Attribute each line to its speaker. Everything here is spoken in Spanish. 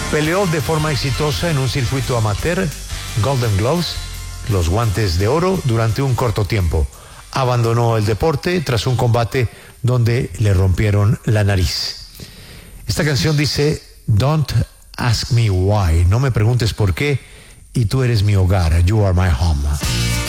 Speaker 1: Peleó de forma exitosa en un circuito amateur, Golden Gloves, los guantes de oro, durante un corto tiempo. Abandonó el deporte tras un combate donde le rompieron la nariz. Esta canción dice: Don't ask me why, no me preguntes por qué, y tú eres mi hogar, you are my home.